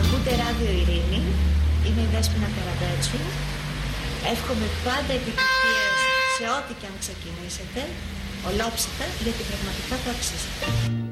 Ακούτε Ράδιο Ειρήνη, είμαι η Δέσποινα Καραβέτσου. Εύχομαι πάντα επιτυχίες σε ό,τι και αν ξεκινήσετε, ολόψυχα, γιατί πραγματικά το αξίζετε.